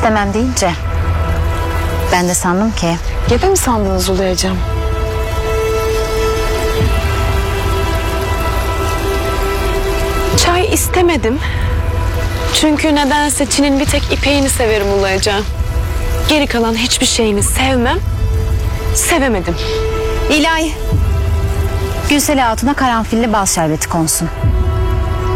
İstemem deyince ben de sandım ki Gebe mi sandınız Ulayacığım? Çay istemedim. Çünkü nedense Çin'in bir tek ipeğini severim Ulayacığım. Geri kalan hiçbir şeyini sevmem. Sevemedim. İlahi Gülsel Hatun'a karanfilli bal şerbeti konsun.